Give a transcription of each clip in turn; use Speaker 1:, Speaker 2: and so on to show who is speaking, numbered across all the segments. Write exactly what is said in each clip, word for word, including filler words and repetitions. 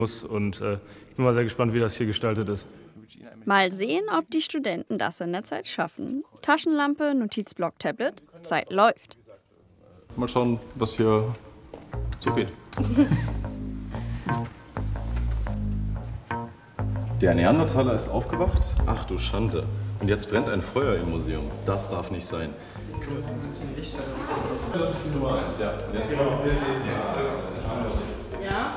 Speaker 1: muss. Und äh, ich bin mal sehr gespannt, wie das hier gestaltet ist.
Speaker 2: Mal sehen, ob die Studenten das in der Zeit schaffen. Taschenlampe, Notizblock, Tablet, Zeit läuft.
Speaker 3: Mal schauen, was hier so geht. Der Neandertaler ist aufgewacht. Ach du Schande. Und jetzt brennt ein Feuer im Museum. Das darf nicht sein. Das ist die Nummer eins, ja.
Speaker 2: Ja?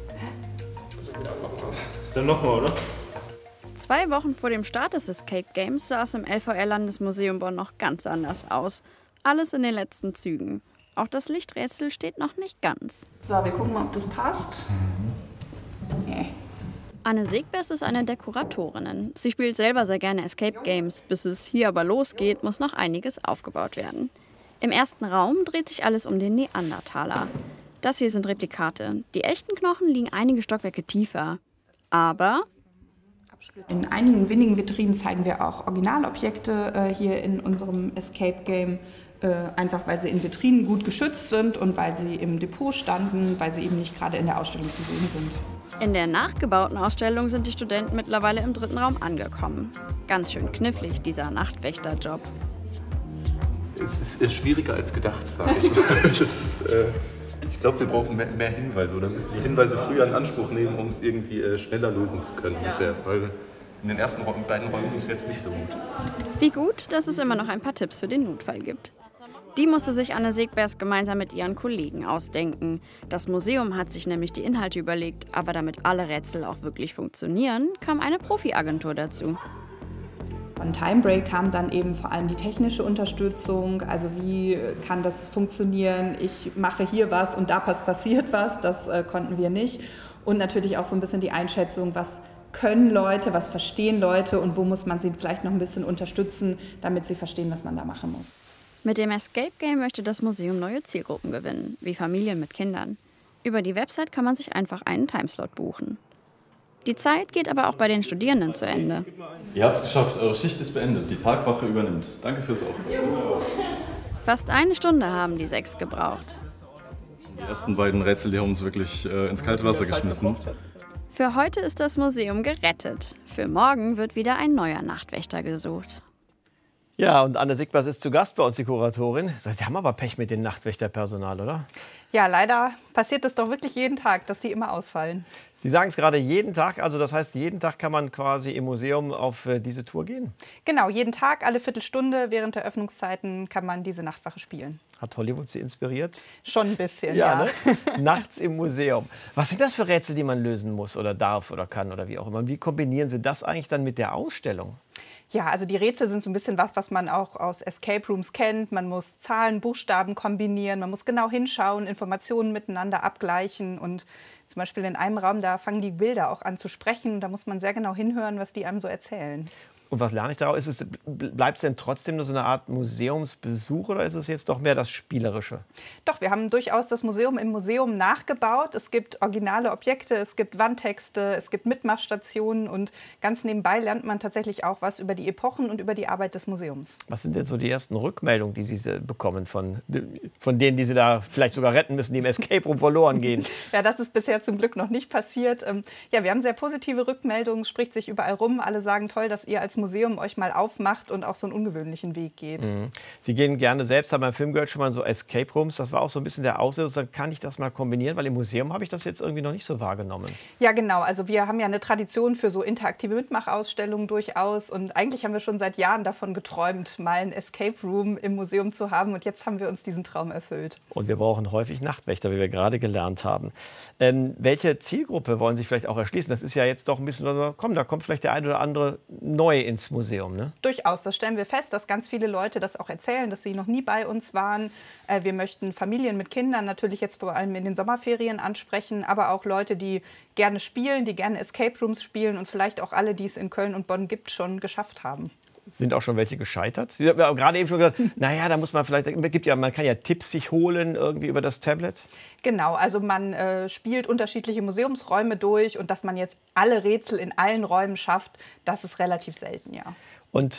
Speaker 1: Dann nochmal, oder?
Speaker 2: Zwei Wochen vor dem Start des Escape Games sah es im L V R-Landesmuseum Bonn noch ganz anders aus. Alles in den letzten Zügen. Auch das Lichträtsel steht noch nicht ganz.
Speaker 4: So, wir gucken mal, ob das passt. Nee.
Speaker 2: Anne Segbers ist eine der Kuratorinnen. Sie spielt selber sehr gerne Escape Games. Bis es hier aber losgeht, muss noch einiges aufgebaut werden. Im ersten Raum dreht sich alles um den Neandertaler. Das hier sind Replikate. Die echten Knochen liegen einige Stockwerke tiefer. Aber
Speaker 4: in einigen wenigen Vitrinen zeigen wir auch Originalobjekte äh, hier in unserem Escape Game. Äh, einfach weil sie in Vitrinen gut geschützt sind und weil sie im Depot standen, weil sie eben nicht gerade in der Ausstellung zu sehen sind.
Speaker 2: in der nachgebauten Ausstellung sind die Studenten mittlerweile im dritten Raum angekommen. Ganz schön knifflig, dieser Nachtwächterjob.
Speaker 3: Es ist, ist schwieriger als gedacht, sage ich mal. Das ist, äh, ich glaube, wir brauchen mehr, mehr Hinweise oder müssen die Hinweise früher in Anspruch nehmen, um es irgendwie äh, schneller lösen zu können. Ja. Bisher, weil in den ersten Räumen, beiden Räumen ist es jetzt nicht so gut.
Speaker 2: Wie gut, dass es immer noch ein paar Tipps für den Notfall gibt. Die musste sich Anne Segbers gemeinsam mit ihren Kollegen ausdenken. Das Museum hat sich nämlich die Inhalte überlegt, aber damit alle Rätsel auch wirklich funktionieren, kam eine Profi-Agentur dazu.
Speaker 4: Von Timebreak kam dann eben vor allem die technische Unterstützung, also wie kann das funktionieren, ich mache hier was und da passiert was, das äh, konnten wir nicht. Und natürlich auch so ein bisschen die Einschätzung, was können Leute, was verstehen Leute und wo muss man sie vielleicht noch ein bisschen unterstützen, damit sie verstehen, was man da machen muss.
Speaker 2: Mit dem Escape Game möchte das Museum neue Zielgruppen gewinnen, wie Familien mit Kindern. Über die Website kann man sich einfach einen Timeslot buchen. Die Zeit geht aber auch bei den Studierenden zu Ende.
Speaker 3: Ihr habt es geschafft, eure Schicht ist beendet, die Tagwache übernimmt. Danke fürs Aufpassen.
Speaker 2: Fast eine Stunde haben die sechs gebraucht.
Speaker 3: Die ersten beiden Rätsel, die haben uns wirklich äh, ins kalte Wasser geschmissen.
Speaker 2: Für heute ist das Museum gerettet. Für morgen wird wieder ein neuer Nachtwächter gesucht.
Speaker 5: Ja, und Anne Segbers ist zu Gast bei uns, die Kuratorin. Die haben aber Pech mit dem Nachtwächterpersonal, oder?
Speaker 6: Ja, leider passiert es doch wirklich jeden Tag, dass die immer ausfallen.
Speaker 5: Sie sagen es gerade jeden Tag, also das heißt, jeden Tag kann man quasi im Museum auf äh, diese Tour gehen?
Speaker 6: Genau, jeden Tag, alle Viertelstunde während der Öffnungszeiten kann man diese Nachtwache spielen.
Speaker 5: Hat Hollywood Sie inspiriert?
Speaker 6: Schon ein bisschen, ja.
Speaker 5: Ja, ne? Nachts im Museum. Was sind das für Rätsel, die man lösen muss oder darf oder kann oder wie auch immer? Wie kombinieren Sie das eigentlich dann mit der Ausstellung?
Speaker 6: Ja, also die Rätsel sind so ein bisschen was, was man auch aus Escape Rooms kennt. Man muss Zahlen, Buchstaben kombinieren, man muss genau hinschauen, Informationen miteinander abgleichen und zum Beispiel in einem Raum, da fangen die Bilder auch an zu sprechen. Da muss man sehr genau hinhören, was die einem so erzählen.
Speaker 5: Und was lerne ich daraus? Ist es, bleibt es denn trotzdem nur so eine Art Museumsbesuch oder ist es jetzt doch mehr das Spielerische?
Speaker 6: Doch, wir haben durchaus das Museum im Museum nachgebaut. Es gibt originale Objekte, es gibt Wandtexte, es gibt Mitmachstationen und ganz nebenbei lernt man tatsächlich auch was über die Epochen und über die Arbeit des Museums.
Speaker 5: Was sind denn so die ersten Rückmeldungen, die Sie bekommen von, von denen, die Sie da vielleicht sogar retten müssen, die im Escape Room verloren gehen?
Speaker 6: Ja, das ist bisher zum Glück noch nicht passiert. Ja, wir haben sehr positive Rückmeldungen, es spricht sich überall rum. Alle sagen, toll, dass ihr als Museum euch mal aufmacht und auch so einen ungewöhnlichen Weg geht.
Speaker 5: Mhm. Sie gehen gerne selbst, haben beim Film gehört schon mal so Escape Rooms. Das war auch so ein bisschen der Auslöser. Kann ich das mal kombinieren? Weil im Museum habe ich das jetzt irgendwie noch nicht so wahrgenommen.
Speaker 6: Ja, genau. Also wir haben ja eine Tradition für so interaktive Mitmachausstellungen durchaus. Und eigentlich haben wir schon seit Jahren davon geträumt, mal ein Escape Room im Museum zu haben. Und jetzt haben wir uns diesen Traum erfüllt.
Speaker 5: Und wir brauchen häufig Nachtwächter, wie wir gerade gelernt haben. Ähm, welche Zielgruppe wollen Sie vielleicht auch erschließen? Das ist ja jetzt doch ein bisschen, komm, da kommt vielleicht der eine oder andere neu ins Museum, ne?
Speaker 6: Durchaus, das stellen wir fest, dass ganz viele Leute das auch erzählen, dass sie noch nie bei uns waren. Äh, wir möchten Familien mit Kindern natürlich jetzt vor allem in den Sommerferien ansprechen, aber auch Leute, die gerne spielen, die gerne Escape Rooms spielen und vielleicht auch alle, die es in Köln und Bonn gibt, schon geschafft haben.
Speaker 5: Sind auch schon welche gescheitert? Sie haben ja gerade eben schon gesagt, naja, da muss man vielleicht, gibt ja, man kann ja Tipps sich holen irgendwie über das Tablet.
Speaker 6: Genau, also man äh, spielt unterschiedliche Museumsräume durch und dass man jetzt alle Rätsel in allen Räumen schafft, das ist relativ selten, ja.
Speaker 5: Und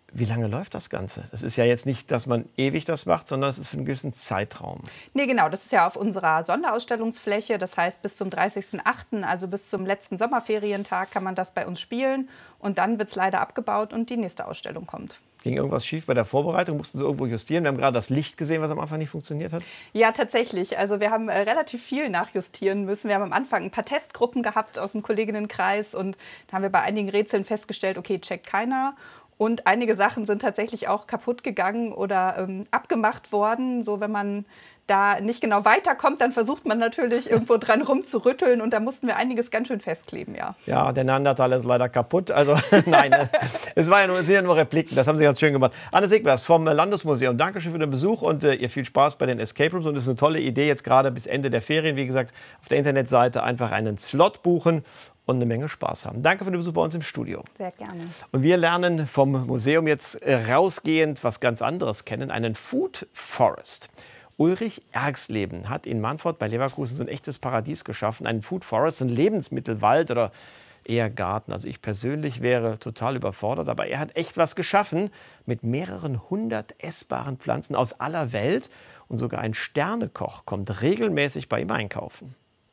Speaker 5: Wie lange läuft das Ganze? Das ist ja jetzt nicht, dass man ewig das macht, sondern es ist für einen gewissen Zeitraum.
Speaker 6: Nee, genau. Das ist ja auf unserer Sonderausstellungsfläche. Das heißt, bis zum dreißigsten achten, also bis zum letzten Sommerferientag, kann man das bei uns spielen. Und dann wird es leider abgebaut und die nächste Ausstellung kommt.
Speaker 5: Ging irgendwas schief bei der Vorbereitung? Mussten Sie irgendwo justieren? Wir haben gerade das Licht gesehen, was am Anfang nicht funktioniert hat.
Speaker 6: Ja, tatsächlich. Also wir haben äh, relativ viel nachjustieren müssen. Wir haben am Anfang ein paar Testgruppen gehabt aus dem Kolleginnenkreis. Und da haben wir bei einigen Rätseln festgestellt, okay, checkt keiner. Und einige Sachen sind tatsächlich auch kaputt gegangen oder ähm, abgemacht worden. So, wenn man da nicht genau weiterkommt, dann versucht man natürlich irgendwo dran rumzurütteln. Und da mussten wir einiges ganz schön festkleben, ja.
Speaker 5: Ja, der Neandertaler ist leider kaputt. Also nein, es, war ja nur, es sind ja nur Repliken. Das haben Sie ganz schön gemacht. Anne Sigbers vom Landesmuseum, Dankeschön für den Besuch und äh, ihr viel Spaß bei den Escape Rooms. Und es ist eine tolle Idee, jetzt gerade bis Ende der Ferien, wie gesagt, auf der Internetseite einfach einen Slot buchen und eine Menge Spaß haben. Danke für den Besuch bei uns im Studio.
Speaker 6: Sehr gerne.
Speaker 5: Und wir lernen vom Museum jetzt rausgehend was ganz anderes kennen, einen Food Forest. Ulrich Erxleben hat in Mannfort bei Leverkusen so ein echtes Paradies geschaffen. Einen Food Forest, ein Lebensmittelwald oder eher Garten. Also ich persönlich wäre total überfordert, aber er hat echt was geschaffen mit mehreren hundert essbaren Pflanzen aus aller Welt. Und sogar ein Sternekoch kommt regelmäßig bei ihm einkaufen.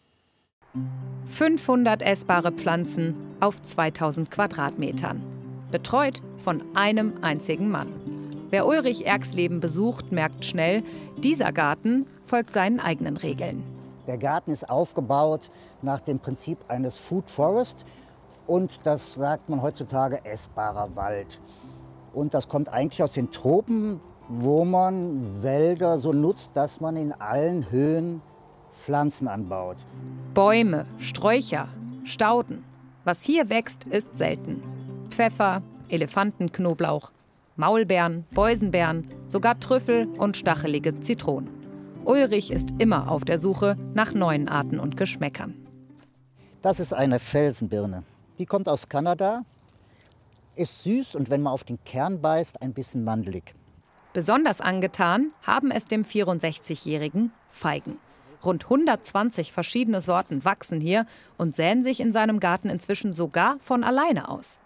Speaker 7: fünfhundert essbare Pflanzen auf zweitausend Quadratmetern. Betreut von einem einzigen Mann. Wer Ulrich Erxleben besucht, merkt schnell, dieser Garten folgt seinen eigenen Regeln.
Speaker 8: Der Garten ist aufgebaut nach dem Prinzip eines Food Forest. Und das sagt man heutzutage essbarer Wald. Und das kommt eigentlich aus den Tropen, wo man Wälder so nutzt, dass man in allen Höhen Pflanzen anbaut.
Speaker 7: Bäume, Sträucher, Stauden. Was hier wächst, ist selten. Pfeffer, Elefantenknoblauch, Maulbeeren, Boysenbeeren, sogar Trüffel und stachelige Zitronen. Ulrich ist immer auf der Suche nach neuen Arten und Geschmäckern.
Speaker 8: Das ist eine Felsenbirne. Die kommt aus Kanada, ist süß und wenn man auf den Kern beißt, ein bisschen mandelig.
Speaker 7: Besonders angetan haben es dem vierundsechzigjährigen Feigen. Rund hundertzwanzig verschiedene Sorten wachsen hier und säen sich in seinem Garten inzwischen sogar von alleine aus.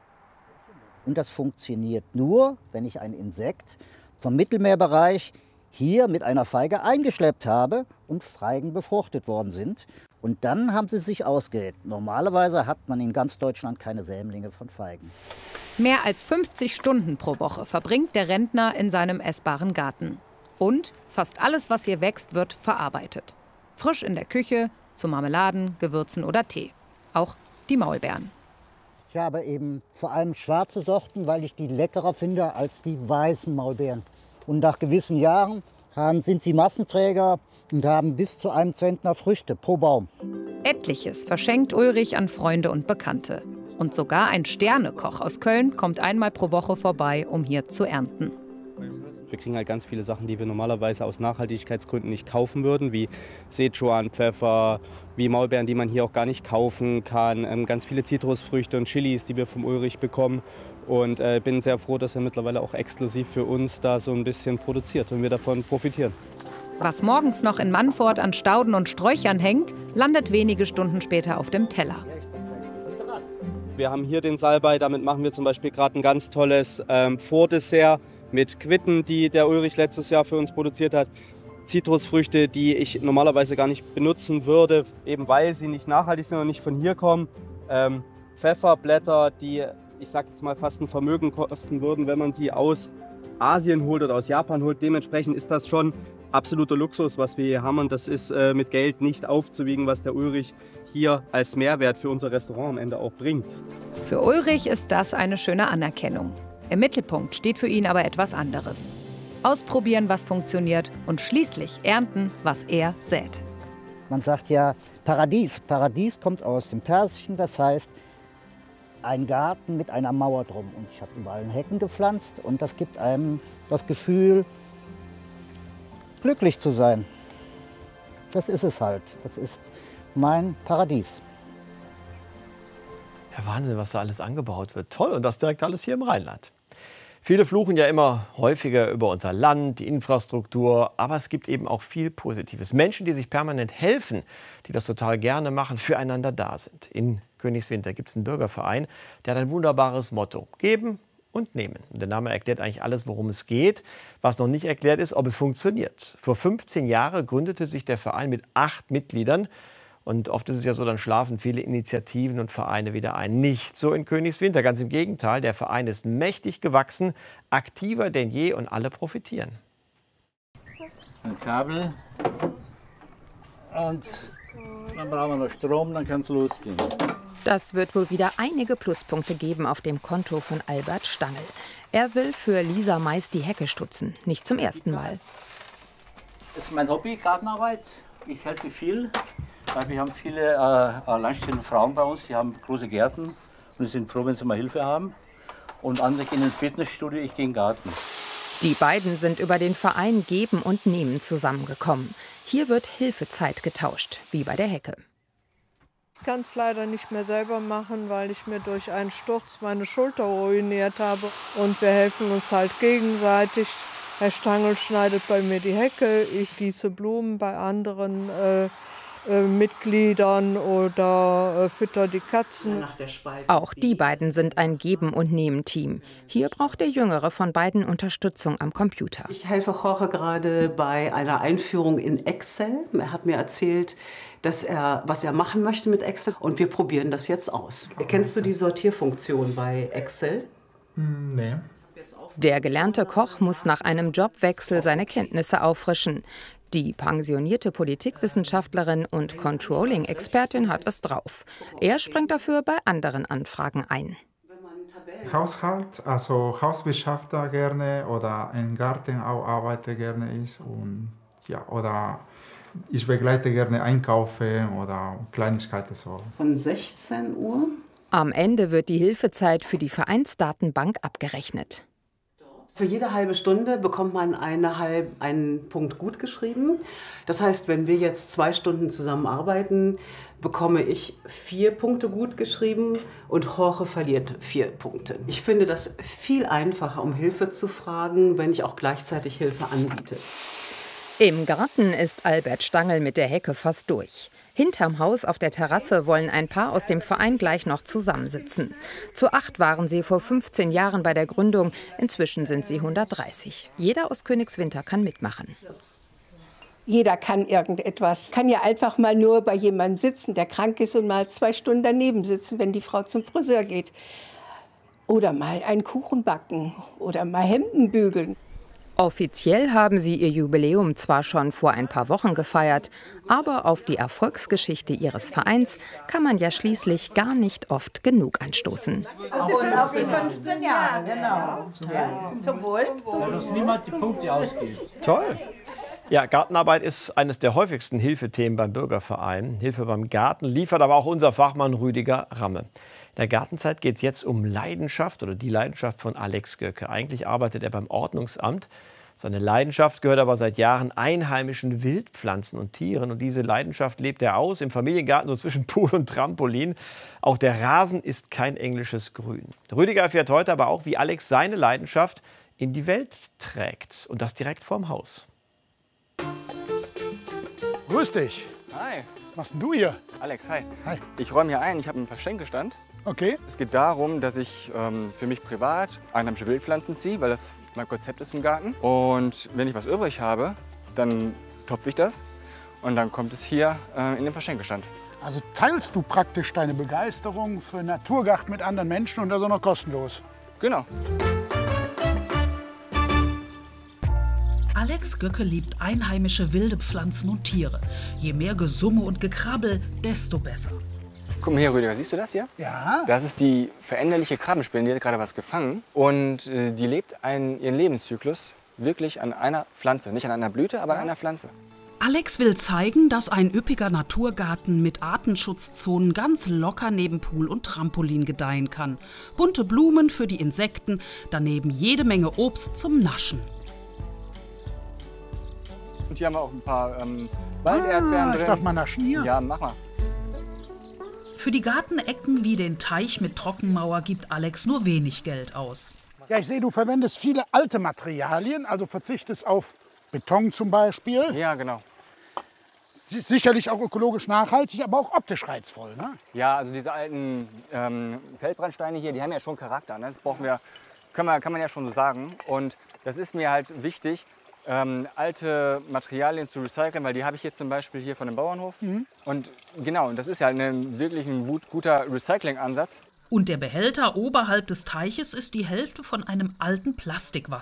Speaker 8: Und das funktioniert nur, wenn ich ein Insekt vom Mittelmeerbereich hier mit einer Feige eingeschleppt habe und Feigen befruchtet worden sind. Und dann haben sie sich ausgeht. Normalerweise hat man in ganz Deutschland keine Sämlinge von Feigen.
Speaker 7: Mehr als fünfzig Stunden pro Woche verbringt der Rentner in seinem essbaren Garten. Und fast alles, was hier wächst, wird verarbeitet. Frisch in der Küche, zu Marmeladen, Gewürzen oder Tee. Auch die Maulbeeren.
Speaker 8: Ich habe eben vor allem schwarze Sorten, weil ich die leckerer finde als die weißen Maulbeeren. Und nach gewissen Jahren haben, sind sie Massenträger und haben bis zu einem Zentner Früchte pro Baum.
Speaker 7: Etliches verschenkt Ulrich an Freunde und Bekannte. Und sogar ein Sternekoch aus Köln kommt einmal pro Woche vorbei, um hier zu ernten.
Speaker 9: Wir kriegen halt ganz viele Sachen, die wir normalerweise aus Nachhaltigkeitsgründen nicht kaufen würden, wie Sichuan-Pfeffer, wie Maulbeeren, die man hier auch gar nicht kaufen kann, ähm, ganz viele Zitrusfrüchte und Chilis, die wir vom Ulrich bekommen. Und äh, bin sehr froh, dass er mittlerweile auch exklusiv für uns da so ein bisschen produziert und wir davon profitieren.
Speaker 7: Was morgens noch in Mannfort an Stauden und Sträuchern hängt, landet wenige Stunden später auf dem Teller.
Speaker 9: Wir haben hier den Salbei, damit machen wir zum Beispiel gerade ein ganz tolles ähm, Vordessert mit Quitten, die der Ulrich letztes Jahr für uns produziert hat. Zitrusfrüchte, die ich normalerweise gar nicht benutzen würde, eben weil sie nicht nachhaltig sind und nicht von hier kommen. Ähm, Pfefferblätter, die, ich sag jetzt mal, fast ein Vermögen kosten würden, wenn man sie aus Asien holt oder aus Japan holt. Dementsprechend ist das schon absoluter Luxus, was wir hier haben. Und das ist äh, mit Geld nicht aufzuwiegen, was der Ulrich hier als Mehrwert für unser Restaurant am Ende auch bringt.
Speaker 7: Für Ulrich ist das eine schöne Anerkennung. Im Mittelpunkt steht für ihn aber etwas anderes. Ausprobieren, was funktioniert und schließlich ernten, was er sät.
Speaker 8: Man sagt ja Paradies. Paradies kommt aus dem Persischen, das heißt ein Garten mit einer Mauer drum. Und ich habe überall Hecken gepflanzt und das gibt einem das Gefühl, glücklich zu sein. Das ist es halt. Das ist mein Paradies.
Speaker 5: Ja, Wahnsinn, was da alles angebaut wird. Toll, und das direkt alles hier im Rheinland. Viele fluchen ja immer häufiger über unser Land, die Infrastruktur, aber es gibt eben auch viel Positives. Menschen, die sich permanent helfen, die das total gerne machen, füreinander da sind. In Königswinter gibt es einen Bürgerverein, der hat ein wunderbares Motto: Geben und Nehmen. Der Name erklärt eigentlich alles, worum es geht. Was noch nicht erklärt ist, ob es funktioniert. Vor fünfzehn Jahren gründete sich der Verein mit acht Mitgliedern. Und oft ist es ja so, dann schlafen viele Initiativen und Vereine wieder ein. Nicht so in Königswinter, ganz im Gegenteil. Der Verein ist mächtig gewachsen, aktiver denn je und alle profitieren.
Speaker 10: Ein Kabel und dann brauchen wir noch Strom, dann kann es losgehen.
Speaker 7: Das wird wohl wieder einige Pluspunkte geben auf dem Konto von Albert Stangl. Er will für Lisa Mais die Hecke stutzen, nicht zum ersten Mal.
Speaker 10: Das ist mein Hobby, Gartenarbeit. Ich helfe viel, weil wir haben viele äh, alleinstehende Frauen bei uns, die haben große Gärten und die sind froh, wenn sie mal Hilfe haben. Und andere gehen ins Fitnessstudio, ich gehe in den Garten.
Speaker 7: Die beiden sind über den Verein Geben und Nehmen zusammengekommen. Hier wird Hilfezeit getauscht, wie bei der Hecke.
Speaker 11: Ich kann es leider nicht mehr selber machen, weil ich mir durch einen Sturz meine Schulter ruiniert habe. Und wir helfen uns halt gegenseitig. Herr Stangl schneidet bei mir die Hecke, ich gieße Blumen bei anderen äh, äh, Mitgliedern oder äh, fütter die Katzen.
Speaker 7: Auch die beiden sind ein Geben- und Nehmen-Team. Hier braucht der Jüngere von beiden Unterstützung am Computer.
Speaker 12: Ich helfe Jorge gerade bei einer Einführung in Excel. Er hat mir erzählt, dass er, was er machen möchte mit Excel. Und wir probieren das jetzt aus. Kennst du die Sortierfunktion bei Excel?
Speaker 13: Nee.
Speaker 7: Der gelernte Koch muss nach einem Jobwechsel seine Kenntnisse auffrischen. Die pensionierte Politikwissenschaftlerin und Controlling-Expertin hat es drauf. Er springt dafür bei anderen Anfragen ein.
Speaker 13: Haushalt, also Hauswirtschaftler gerne oder im Garten auch arbeite gerne ich. Und, ja, oder ich begleite gerne Einkaufe oder Kleinigkeiten so.
Speaker 12: Von sechzehn Uhr?
Speaker 7: Am Ende wird die Hilfezeit für die Vereinsdatenbank abgerechnet.
Speaker 12: Für jede halbe Stunde bekommt man eine halb, einen Punkt gut geschrieben. Das heißt, wenn wir jetzt zwei Stunden zusammenarbeiten, bekomme ich vier Punkte gut geschrieben und Jorge verliert vier Punkte. Ich finde das viel einfacher, um Hilfe zu fragen, wenn ich auch gleichzeitig Hilfe anbiete.
Speaker 7: Im Garten ist Albert Stangl mit der Hecke fast durch. Hinterm Haus auf der Terrasse wollen ein Paar aus dem Verein gleich noch zusammensitzen. Zu acht waren sie vor fünfzehn Jahren bei der Gründung. Inzwischen sind sie hundertdreißig. Jeder aus Königswinter kann mitmachen.
Speaker 14: Jeder kann irgendetwas. Kann ja einfach mal nur bei jemandem sitzen, der krank ist und mal zwei Stunden daneben sitzen, wenn die Frau zum Friseur geht. Oder mal einen Kuchen backen oder mal Hemden bügeln.
Speaker 7: Offiziell haben sie ihr Jubiläum zwar schon vor ein paar Wochen gefeiert, aber auf die Erfolgsgeschichte ihres Vereins kann man ja schließlich gar nicht oft genug anstoßen.
Speaker 15: Und auf die fünfzehn Jahre, genau. Ja. Zum Wohl.
Speaker 10: Dass niemand die Punkte ausgeht.
Speaker 5: Toll. Ja, Gartenarbeit ist eines der häufigsten Hilfethemen beim Bürgerverein. Hilfe beim Garten liefert aber auch unser Fachmann Rüdiger Ramme. In der Gartenzeit geht es jetzt um Leidenschaft oder die Leidenschaft von Alex Göcke. Eigentlich arbeitet er beim Ordnungsamt. Seine Leidenschaft gehört aber seit Jahren einheimischen Wildpflanzen und Tieren. Und diese Leidenschaft lebt er aus im Familiengarten so zwischen Pool und Trampolin. Auch der Rasen ist kein englisches Grün. Rüdiger erfährt heute aber auch, wie Alex seine Leidenschaft in die Welt trägt. Und das direkt vorm Haus.
Speaker 16: Grüß dich.
Speaker 17: Hi.
Speaker 16: Was machst denn du hier?
Speaker 17: Alex, hi.
Speaker 16: Hi.
Speaker 17: Ich räume hier ein, ich habe einen Verschenkestand.
Speaker 16: Okay.
Speaker 17: Es geht darum, dass ich ähm, für mich privat einheimische Wildpflanzen ziehe, weil das mein Konzept ist im Garten. Und wenn ich was übrig habe, dann topfe ich das und dann kommt es hier äh, in den Verschenkestand.
Speaker 16: Also teilst du praktisch deine Begeisterung für Naturgarten mit anderen Menschen und das auch noch kostenlos?
Speaker 17: Genau.
Speaker 18: Alex Göcke liebt einheimische wilde Pflanzen und Tiere. Je mehr Gesumme und Gekrabbel, desto besser.
Speaker 17: Guck mal hier, Rüdiger, siehst du das hier?
Speaker 16: Ja.
Speaker 17: Das ist die veränderliche Krabbenspinne, die hat gerade was gefangen. Und äh, die lebt einen, ihren Lebenszyklus wirklich an einer Pflanze. Nicht an einer Blüte, aber an einer Pflanze.
Speaker 18: Alex will zeigen, dass ein üppiger Naturgarten mit Artenschutzzonen ganz locker neben Pool und Trampolin gedeihen kann. Bunte Blumen für die Insekten, daneben jede Menge Obst zum Naschen.
Speaker 17: Und hier haben wir auch ein paar ähm, Walderdbeeren
Speaker 16: ah,
Speaker 17: drin.
Speaker 16: Ich darf mal naschen hier?
Speaker 17: Ja, mach mal.
Speaker 18: Für die Gartenecken wie den Teich mit Trockenmauer gibt Alex nur wenig Geld aus.
Speaker 16: Ja, ich sehe, du verwendest viele alte Materialien, also verzichtest auf Beton zum Beispiel.
Speaker 17: Ja, genau.
Speaker 16: Sicherlich auch ökologisch nachhaltig, aber auch optisch reizvoll, ne?
Speaker 17: Ja, also diese alten ähm, Feldbrandsteine hier, die haben ja schon Charakter. Ne? Jetzt brauchen wir kann man, kann man ja schon so sagen. Und das ist mir halt wichtig, ähm, alte Materialien zu recyceln, weil die habe ich jetzt zum Beispiel hier von dem Bauernhof. Mhm. Und genau, und das ist ja ein, wirklich ein gut, guter Recycling-Ansatz.
Speaker 18: Und der Behälter oberhalb des Teiches ist die Hälfte von einem alten Plastikwasserhahn.